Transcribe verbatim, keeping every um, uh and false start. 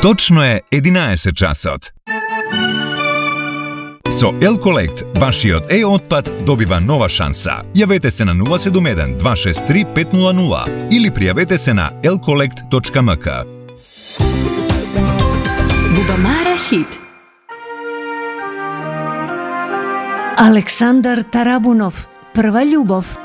Точно е единаесет часот. Со L-Collect, вашиот е-отпад добива нова шанса. Јавете се на нула седум еден два шест три пет нула нула или пријавете се на ел колект точка ем ка. Бубамара хит. Александар Тарабунов, Прва љубов.